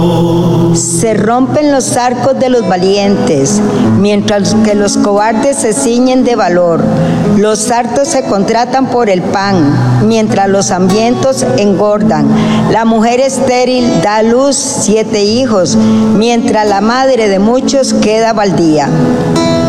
Se rompen los arcos de los valientes, mientras que los cobardes se ciñen de valor. Los hartos se contratan por el pan, mientras los hambrientos engordan. La mujer estéril da a luz 7 hijos, mientras la madre de muchos queda baldía.